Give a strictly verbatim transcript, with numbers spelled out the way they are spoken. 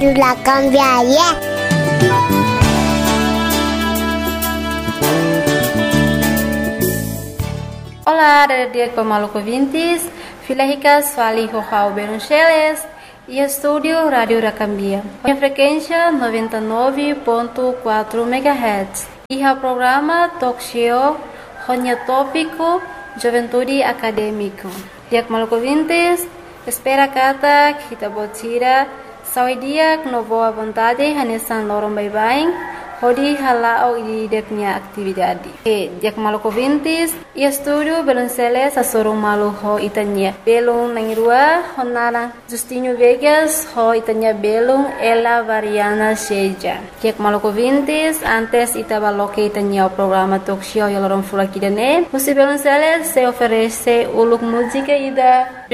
La cambiaria. Olá, dia com maluco vintes, filhas fali João Beruncheles e estúdio Rádio Racambia. A frequência noventa e nove ponto quatro megahertz. E o programa Talk Show, Ronya Tópico, Juventude Acadêmico. Dia com maluco vintes, espera kata kita botira, saudia com boa vontade, hanesan lorong bye-bye. Hodi halao di dia punya aktividade. E dia maluco vintes, e estúdio Belunceles a sorong malu ho itanya. Belung nangrua honara Justinho Vegas ho itanya belung Ela Variana Sheja. Dia maluco vintes, antes ita baloque itanya o programa talk show ya lorong fula kidane. Musi Belunceles se oferece uluk música ida